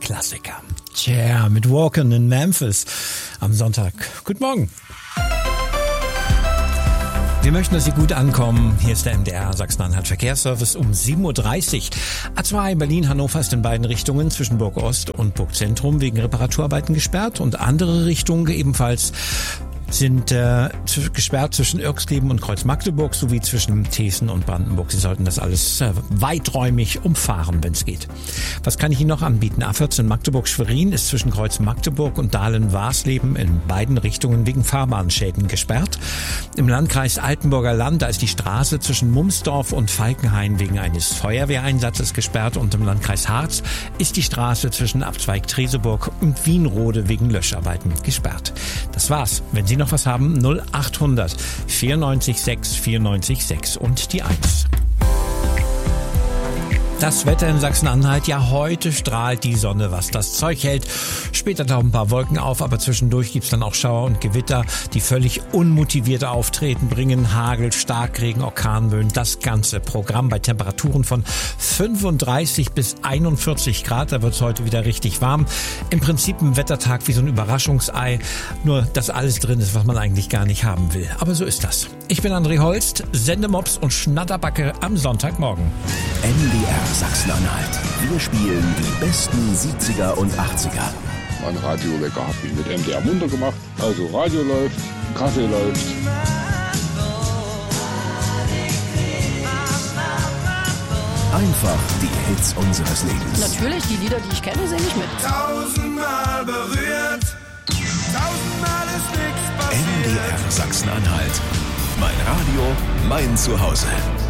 Klassiker. Tja, mit Walken in Memphis am Sonntag. Guten Morgen. Wir möchten, dass Sie gut ankommen. Hier ist der MDR Sachsen-Anhalt Verkehrsservice um 7.30 Uhr. A2 Berlin-Hannover ist in beiden Richtungen zwischen Burg Ost und Burg Zentrum wegen Reparaturarbeiten gesperrt und andere Richtungen ebenfalls sind gesperrt zwischen Irxleben und Kreuz Magdeburg sowie zwischen Thesen und Brandenburg. Sie sollten das alles weiträumig umfahren, wenn es geht. Was kann ich Ihnen noch anbieten? A14 Magdeburg-Schwerin ist zwischen Kreuz Magdeburg und Dahlen-Warsleben in beiden Richtungen wegen Fahrbahnschäden gesperrt. Im Landkreis Altenburger Land, da ist die Straße zwischen Mumsdorf und Falkenhain wegen eines Feuerwehreinsatzes gesperrt und im Landkreis Harz ist die Straße zwischen Abzweig Treseburg und Wienrode wegen Löscharbeiten gesperrt. Das war's. Wenn Sie noch was haben, 0800 94 6 94 6 und die 1. Das Wetter in Sachsen-Anhalt, ja heute strahlt die Sonne, was das Zeug hält. Später tauchen ein paar Wolken auf, aber zwischendurch gibt's dann auch Schauer und Gewitter, die völlig unmotivierte Auftreten bringen. Hagel, Starkregen, Orkanböen, das ganze Programm bei Temperaturen von 35 bis 41 Grad. Da wird's heute wieder richtig warm. Im Prinzip ein Wettertag wie so ein Überraschungsei, nur dass alles drin ist, was man eigentlich gar nicht haben will. Aber so ist das. Ich bin André Holst, Sendemops und Schnatterbacke am Sonntagmorgen. MDR Sachsen-Anhalt. Wir spielen die besten 70er und 80er. Mein Radiowecker habe ich mit MDR munter gemacht. Also Radio läuft, Kaffee läuft. Einfach die Hits unseres Lebens. Natürlich, die Lieder, die ich kenne, singe ich mit. Tausendmal berührt, tausendmal ist nichts passiert. MDR Sachsen-Anhalt. Mein Radio, mein Zuhause.